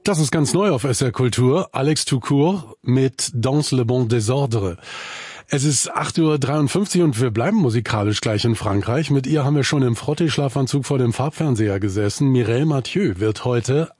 Das ist ganz neu auf SR Kultur. Alex Toucourt mit Dans le bon désordre. Es ist 8:53 Uhr und wir bleiben musikalisch gleich in Frankreich. Mit ihr haben wir schon im Frotté-Schlafanzug vor dem Farbfernseher gesessen. Mireille Mathieu wird heute